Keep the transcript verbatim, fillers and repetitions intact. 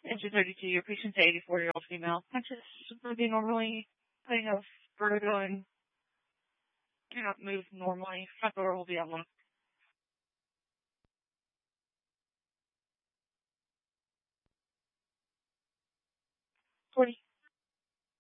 Engine thirty-two, your patient's an eighty-four-year-old female. Conscious, breathing normally, putting a vertigo and cannot move normally. Front door will be unlocked. forty.